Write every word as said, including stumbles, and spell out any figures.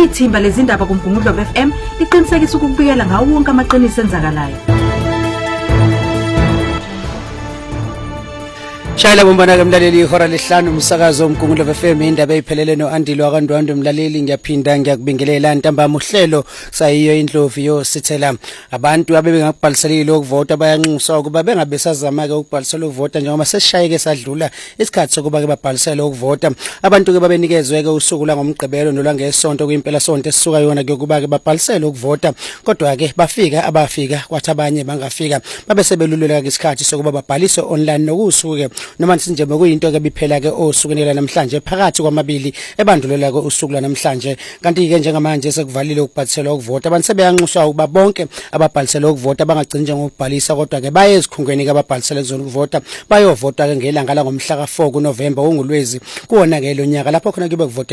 ithimba lezindaba kuMgungundlovu F M liqinisekisa ukubikela ngawo wonke amaqiniso enzakalayo. Shayela bombana ke mlaleli ihora lesihlanu umsakazo uMgungundlovu F M indaba eziphelele noAndilo akandwando mlaleli ngiyaphinda ngiyakubingelela ntambama uhlelo sayiyo indlovu yo sithela abantu abebengakubhaliselile ukuvota bayanxuswa ukuba bengabe sazama ke ukubhalisela ukuvota njengoba sesishayeke sadlula isikhathi sokuba ke babhalisele ukuvota. Abantu ke babenikezwe ke usuku la ngomgqibelo nolwangesonto kuyimpela sonto esisuka yona ke kuba ke babhalisele ukuvota kodwa ke bafika abafika kwathi abanye bangafika babe sebeluleka ke isikhathi sokuba babhalise online nokusuke noma nje bekuyinto ke biphela ke osukunela namhlanje phakathi kwamabili ebandulela ke usuku lanamhlanje kanti ke njengamanje sekuvalile ukubhalisela ukuvota abantu sebeyanxuswa ukuba bonke ababhalisela ukuvota bangagcini nje ngokubhalisa kodwa ke baye ezikhungweni ke ababhalisela kuzona ukuvota bayovota ke ngelanga la ngomhla ka four kuNovember ongulwezi kuona ke lo nyaka lapho khona kube kuvota